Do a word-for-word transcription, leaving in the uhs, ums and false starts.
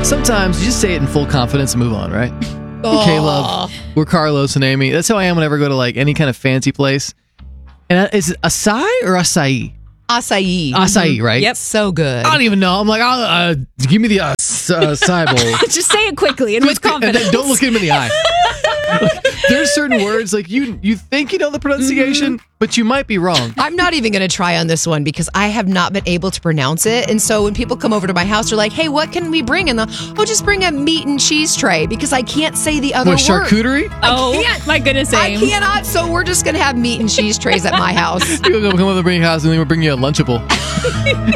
Sometimes you just say it in full confidence and move on, right? Oh. Okay, love. We're Carlos and Amy. That's how I am whenever I go to like any kind of fancy place. And uh, is it acai or acai? Acai. Acai, right? Yep. So good. I don't even know. I'm like, oh, uh, give me the uh, s- uh, acai bowl. Just say it quickly and with And confidence. then don't look him in the eye. Like, there's certain words like you you think you know the pronunciation, mm-hmm. but you might be wrong. I'm not even going to try on this one because I have not been able to pronounce it. And so when people come over to my house, they're like, hey, what can we bring? And they'll, oh, just bring a meat and cheese tray because I can't say the other What, word. charcuterie? Oh, can't. my goodness. I Ames. cannot. So we're just going to have meat and cheese trays at my house. People come over to bring your house and then we'll bring you a Lunchable.